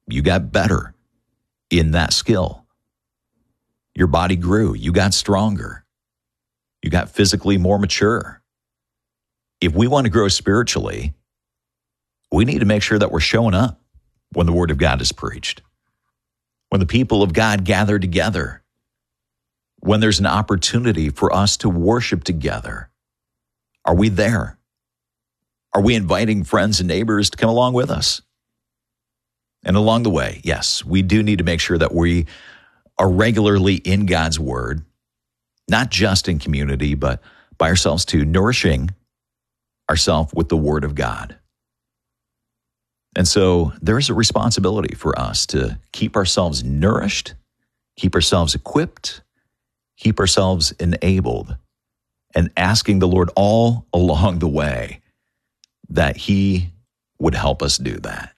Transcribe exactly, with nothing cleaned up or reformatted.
You got better in that skill. Your body grew. You got stronger. You got physically more mature. If we want to grow spiritually, we need to make sure that we're showing up when the Word of God is preached, when the people of God gather together, when there's an opportunity for us to worship together. Are we there? Are we inviting friends and neighbors to come along with us? And along the way, yes, we do need to make sure that we are regularly in God's Word, not just in community, but by ourselves too, nourishing ourselves with the Word of God. And so there is a responsibility for us to keep ourselves nourished, keep ourselves equipped, keep ourselves enabled, and asking the Lord all along the way that He would help us do that.